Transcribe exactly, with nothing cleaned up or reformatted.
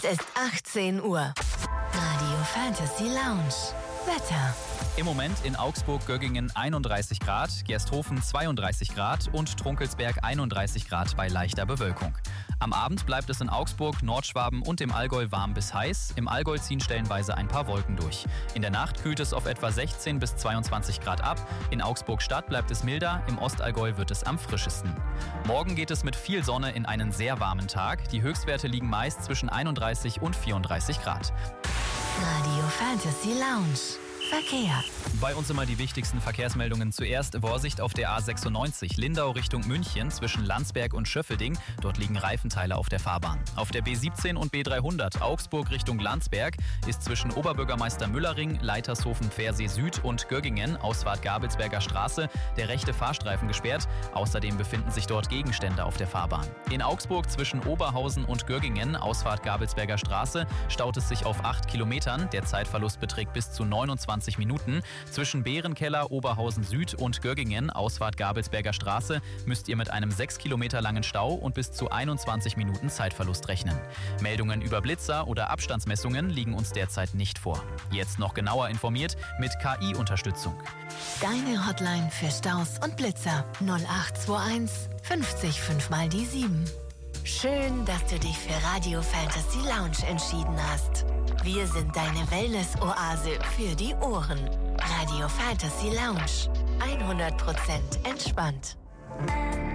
ist achtzehn Uhr. Radio Fantasy Lounge. Wetter. Im Moment in Augsburg-Göggingen einunddreißig Grad, Gersthofen zweiunddreißig Grad und Trunkelsberg einunddreißig Grad bei leichter Bewölkung. Am Abend bleibt es in Augsburg, Nordschwaben und im Allgäu warm bis heiß. Im Allgäu ziehen stellenweise ein paar Wolken durch. In der Nacht kühlt es auf etwa sechzehn bis zweiundzwanzig Grad ab. In Augsburg-Stadt bleibt es milder, im Ostallgäu wird es am frischesten. Morgen geht es mit viel Sonne in einen sehr warmen Tag. Die Höchstwerte liegen meist zwischen einunddreißig und vierunddreißig Grad. Radio Fantasy Lounge. Verkehr. Bei uns immer die wichtigsten Verkehrsmeldungen. Zuerst Vorsicht auf der A sechsundneunzig, Lindau Richtung München zwischen Landsberg und Schöffelding. Dort liegen Reifenteile auf der Fahrbahn. Auf der B siebzehn und B dreihundert Augsburg Richtung Landsberg ist zwischen Oberbürgermeister Müllerring, Leitershofen Pfersee Süd und Göggingen, Ausfahrt Gabelsberger Straße, der rechte Fahrstreifen gesperrt. Außerdem befinden sich dort Gegenstände auf der Fahrbahn. In Augsburg zwischen Oberhausen und Göggingen, Ausfahrt Gabelsberger Straße, staut es sich auf acht Kilometern. Der Zeitverlust beträgt bis zu neunundzwanzig Minuten. Zwischen Bärenkeller, Oberhausen Süd und Göggingen, Ausfahrt Gabelsberger Straße, müsst ihr mit einem sechs Kilometer langen Stau und bis zu einundzwanzig Minuten Zeitverlust rechnen. Meldungen über Blitzer oder Abstandsmessungen liegen uns derzeit nicht vor. Jetzt noch genauer informiert mit K I-Unterstützung. Deine Hotline für Staus und Blitzer null acht zwei eins fünfzig fünf mal die sieben. Schön, dass du dich für Radio Fantasy Lounge entschieden hast. Wir sind deine Wellness-Oase für die Ohren. Radio Fantasy Lounge. hundert Prozent entspannt.